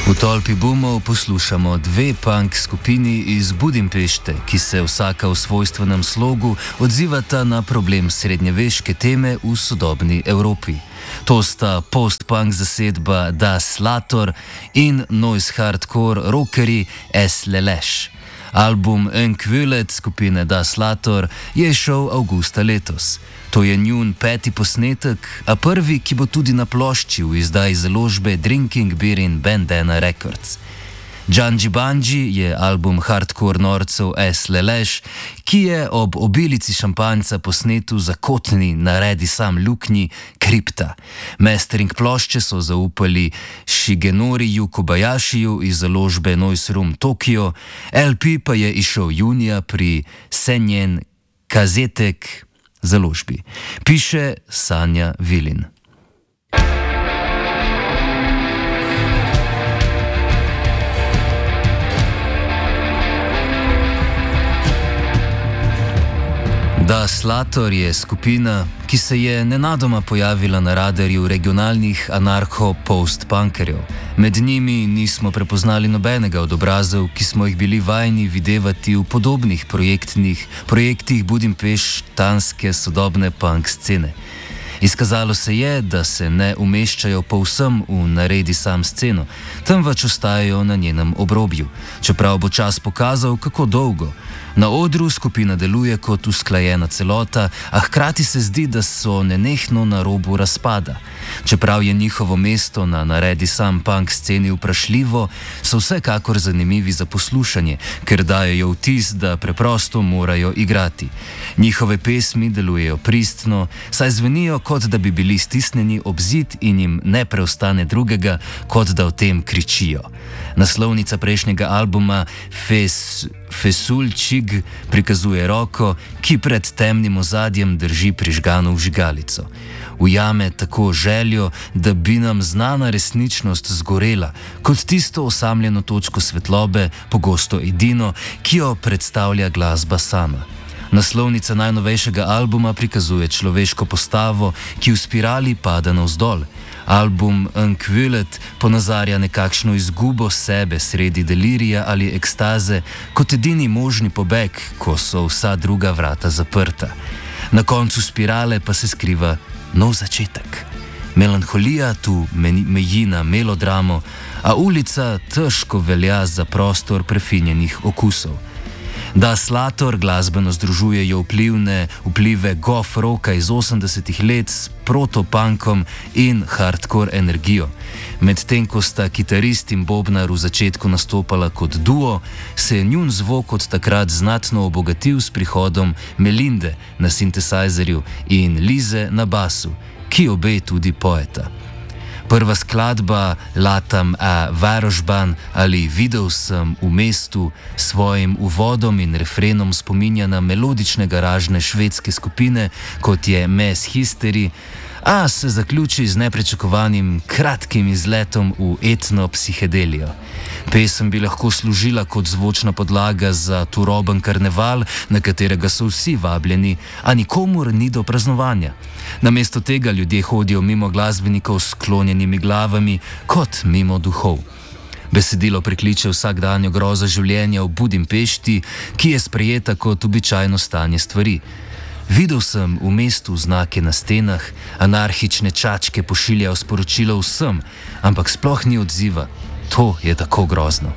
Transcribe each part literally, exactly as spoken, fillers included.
V Tolpi boomov poslušamo dve punk skupini iz Budimpešte, ki se vsaka v svojstvenem slogu odzivata na problem srednjeveške teme v sodobni Evropi. To sta post-punk zasedba Das Lator in noise hardcore rockerji Es Leleš. Album Enkvölet skupine Das Lator je šel avgusta letos. To je njun peti posnetek, a prvi, ki bo tudi na plošči v izdaji založbe Drinking Beer in Bandana Records. Džanji Banji je album hardcore norcev Es Leleš, ki je ob obilici šampanjca posnetu zakotni naredi sam luknji Kripta. Mastering plošče so zaupali Shigenoriju Kobayashiju iz založbe Noise Room Tokyo, L P pa je išel junija pri Senjen Kazetek založbi. Piše Sanja Vilin. Das Lator je skupina, ki se je nenadoma pojavila na radarju regionalnih anarcho-post-punkerjev. Med njimi nismo prepoznali nobenega od obrazov, ki smo jih bili vajeni videvati v podobnih projektnih, projektih budimpeštanske sodobne punk scene. Izkazalo se je, da se ne umeščajo povsem v naredi sam sceno, temveč ostajajo na njenem obrobju, čeprav bo čas pokazal, kako dolgo. Na odru skupina deluje kot usklajena celota, a hkrati se zdi, da so nenehno na robu razpada. Čeprav je njihovo mesto na naredi sam punk sceni vprašljivo, so vsekakor zanimivi za poslušanje, ker dajejo vtis, da preprosto morajo igrati. Njihove pesmi delujejo pristno, saj zvenijo, kot da bi bili stisnjeni ob zid in jim ne preostane drugega, kot da o tem kričijo. Naslovnica prejšnjega albuma Fes, Fesulčig prikazuje roko, ki pred temnim ozadjem drži prižgano vžigalico. Ujame tako željo, da bi nam znana resničnost zgorela, kot tisto osamljeno točko svetlobe, pogosto edino, ki jo predstavlja glasba sama. Naslovnica najnovejšega albuma prikazuje človeško postavo, ki v spirali pada navzdol. Album Enkvölet ponazarja nekakšno izgubo sebe sredi delirija ali ekstaze kot edini možni pobeg, ko so vsa druga vrata zaprta. Na koncu spirale pa se skriva nov začetek. Melanholija tu meji na melodramo, a ulica težko velja za prostor prefinjenih okusov. Das Lator glasbeno združujejo vplivne vplive goth rocka iz osemdesetih let s protopunkom in hardcore energijo. Medtem ko sta kitarist in bobnar v začetku nastopala kot duo, se je njun zvok od takrat znatno obogatil s prihodom Melinde na sintesajzerju in Lize na basu, ki obe tudi poeta. Prva skladba Latam a Varožban ali Videl sem v mestu svojim uvodom in refrenom spominja na melodične garažne švedske skupine, kot je Mass Hystery, a se zaključi z nepričakovanim kratkim izletom v etno-psihedelijo. Pesem bi lahko služila kot zvočna podlaga za turoben karneval, na katerega so vsi vabljeni, a nikomur ni do praznovanja. Namesto tega ljudje hodijo mimo glasbenikov s sklonjenimi glavami, kot mimo duhov. Besedilo prekliče vsakdanjo grozo življenja v Budimpešti, ki je sprejeta kot običajno stanje stvari. Videl sem v mestu znake na stenah, anarhične čačke pošiljajo sporočilo vsem, ampak sploh ni odziva. To je tako grozno.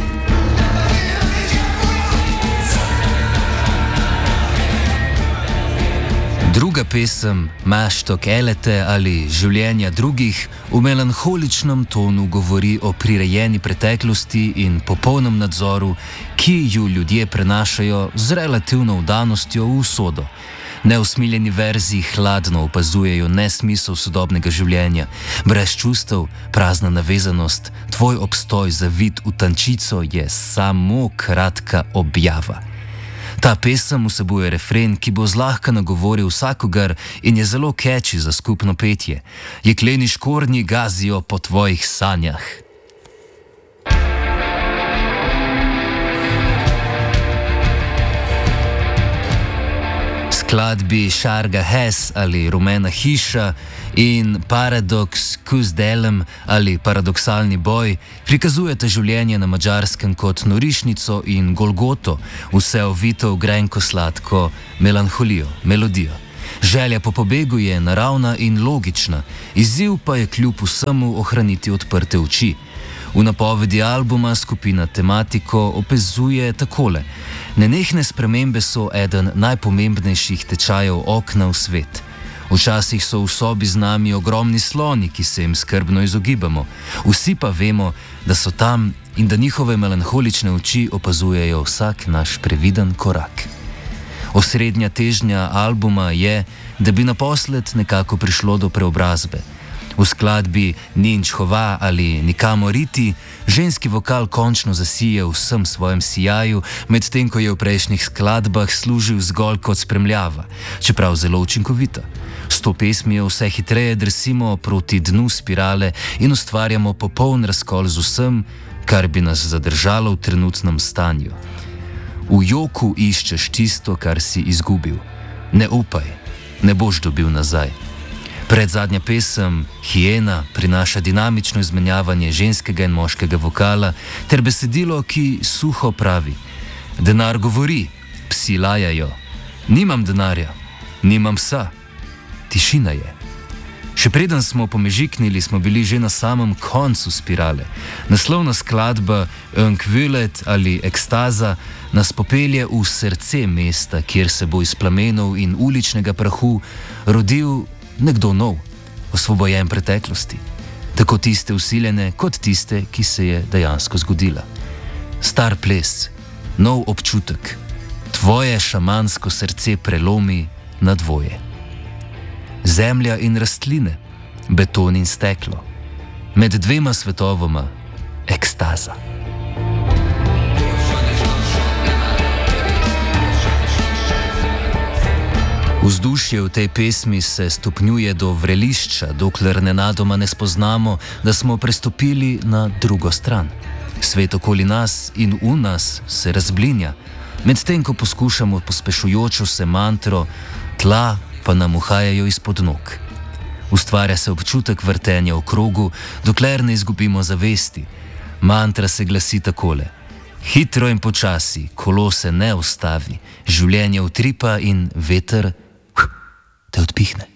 Druga pesem, Maštok Elete ali Življenja drugih, v melanholičnem tonu govori o prirejeni preteklosti in popolnem nadzoru, ki ju ljudje prenašajo z relativno vdanostjo v usodo. Neusmiljeni verzi hladno opazujejo nesmisel sodobnega življenja, brez čustev, prazna navezanost, tvoj obstoj zavit v tančico je samo kratka objava. Ta pesem vsebuje refren, ki bo zlahka nagovoril vsakogar in je zelo catchy za skupno petje. Jekleni škornji gazijo po tvojih sanjah. skladbi Šarga Hes ali Rumena hiša in Paradoks Kusdelem ali Paradoksalni boj prikazujete življenje na Madžarskem kot norišnico in golgoto, vse ovito v grenko sladko melanholijo, melodijo. Želja po pobegu je naravna in logična, izziv pa je kljub vsemu ohraniti odprte oči. V napovedi albuma skupina tematiko opazuje takole: nenehne spremembe so eden najpomembnejših tečajev okna v svet. Včasih so v sobi z nami ogromni sloni, ki se jim skrbno izogibamo. Vsi pa vemo, da so tam in da njihove melanholične oči opazujejo vsak naš previden korak. Osrednja težnja albuma je, da bi naposled nekako prišlo do preobrazbe. V skladbi Ninč hova ali Nikamor iti ženski vokal končno zasije v vsem svojem sijaju, medtem ko je v prejšnjih skladbah služil zgolj kot spremljava, čeprav zelo učinkovita. S to pesmijo vse hitreje drsimo proti dnu spirale in ustvarjamo popoln razkol z vsem, kar bi nas zadržalo v trenutnem stanju. V joku iščeš tisto, kar si izgubil. Ne upaj, ne boš dobil nazaj. Predzadnja pesem, Hiena, prinaša dinamično izmenjavanje ženskega in moškega vokala ter besedilo, ki suho pravi: denar govori, psi lajajo, nimam denarja, nimam psa, tišina je. Še preden smo pomežiknili, smo bili že na samem koncu spirale. Naslovna skladba Enkvület ali Ekstaza nas popelje v srce mesta, kjer se bo iz plamenov in uličnega prahu rodil nekdo nov, osvobojen preteklosti, tako tiste usiljene, kot tiste, ki se je dejansko zgodila. Star ples, nov občutek, tvoje šamansko srce prelomi na dvoje. Zemlja in rastline, beton in steklo, med dvema svetovoma ekstaza. Vzdušje v tej pesmi se stopnjuje do vrelišča, dokler nenadoma ne spoznamo, da smo prestopili na drugo stran. Svet okoli nas in v nas se razblinja, medtem ko poskušamo pospešujočo se mantro, tla pa nam uhajajo izpod nog. Ustvarja se občutek vrtenja v krogu, dokler ne izgubimo zavesti. Mantra se glasi takole: hitro in počasi, kolo se ne ustavi, življenje utripa in veter te odpihne.